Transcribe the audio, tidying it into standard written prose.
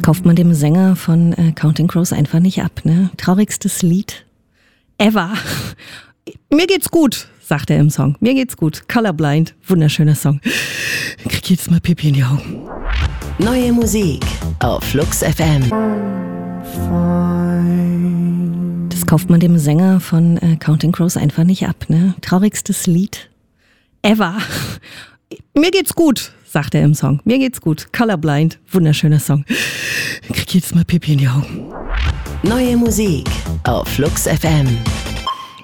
Das kauft man dem Sänger von Counting Crows einfach nicht ab, ne? Traurigstes Lied ever. Mir geht's gut, sagt er im Song. Mir geht's gut. Colorblind, wunderschöner Song. Ich krieg jetzt mal Pipi in die Augen. Neue Musik auf Flux FM. Das kauft man dem Sänger von Counting Crows einfach nicht ab, ne? Traurigstes Lied ever. Mir geht's gut, sagt er im Song. Mir geht's gut. Colorblind, wunderschöner Song. Ich krieg jetzt mal Pipi in die Augen. Neue Musik auf Flux FM.